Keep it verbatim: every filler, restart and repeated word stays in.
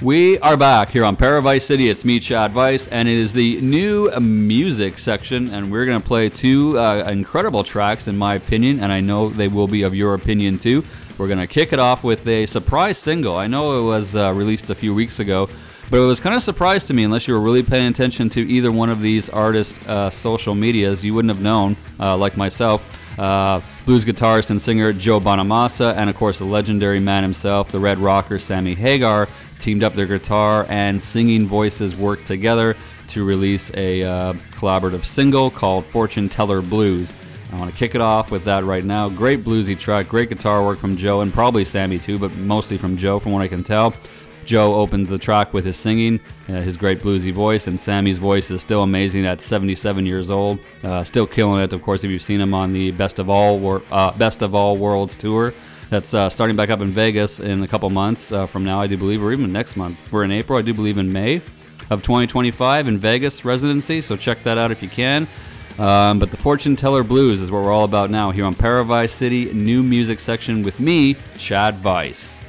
We are back here on Paradise City. It's me, Chad Weiss, and it is the new music section, and we're going to play two uh, incredible tracks, in my opinion, and I know they will be of your opinion, too. We're going to kick it off with a surprise single. I know it was uh, released a few weeks ago, but it was kind of a surprise to me, unless you were really paying attention to either one of these artists' uh, social medias. You wouldn't have known, uh, like myself. Uh, blues guitarist and singer Joe Bonamassa, and of course the legendary man himself, the Red Rocker Sammy Hagar, teamed up their guitar and singing voices worked together to release a uh, collaborative single called Fortune Teller Blues. I want to kick it off with that right now. Great bluesy track, great guitar work from Joe, and probably Sammy too, but mostly from Joe from what I can tell. Joe opens the track with his singing, uh, his great bluesy voice, and Sammy's voice is still amazing at seventy-seven years old. Uh, still killing it, of course, if you've seen him on the Best of All Wor- uh, Best of All Worlds tour. That's uh, starting back up in Vegas in a couple months uh, from now, I do believe, or even next month. We're in April, I do believe in May of twenty twenty-five in Vegas residency, so check that out if you can. Um, but the Fortune Teller Blues is what we're all about now here on Paradise City, new music section with me, Chad Weiss.